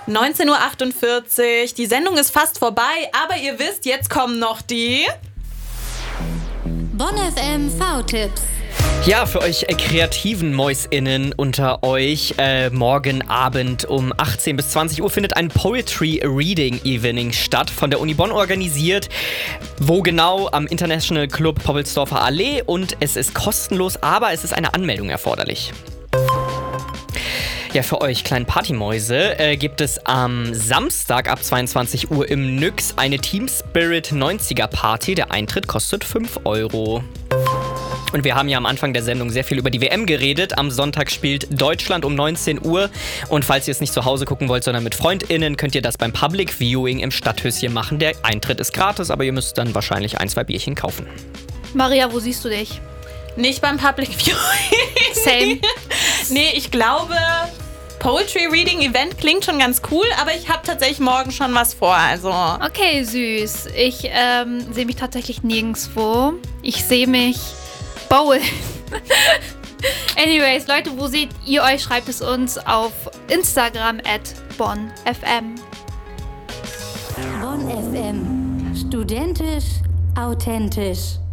19:48 Uhr. Die Sendung ist fast vorbei, aber ihr wisst, jetzt kommen noch die Bonn FM V-Tipps. Ja, für euch kreativen MäusInnen unter euch, morgen Abend um 18 bis 20 Uhr findet ein Poetry Reading Evening statt, von der Uni Bonn organisiert. Wo genau? Am International Club Poppelsdorfer Allee, und es ist kostenlos, aber es ist eine Anmeldung erforderlich. Ja, für euch kleinen Partymäuse gibt es am Samstag ab 22 Uhr im Nyx eine Team Spirit 90er Party. Der Eintritt kostet 5 Euro. Und wir haben ja am Anfang der Sendung sehr viel über die WM geredet. Am Sonntag spielt Deutschland um 19 Uhr. Und falls ihr es nicht zu Hause gucken wollt, sondern mit FreundInnen, könnt ihr das beim Public Viewing im Stadthöschen machen. Der Eintritt ist gratis, aber ihr müsst dann wahrscheinlich 1-2 Bierchen kaufen. Maria, wo siehst du dich? Nicht beim Public Viewing. Same. Nee, ich glaube, Poetry Reading Event klingt schon ganz cool, aber ich habe tatsächlich morgen schon was vor, also. Okay, süß. Ich sehe mich tatsächlich nirgendwo. Ich sehe mich bowlen. Anyways, Leute, wo seht ihr euch? Schreibt es uns auf Instagram @BonnFM. Bonn FM. Studentisch, authentisch.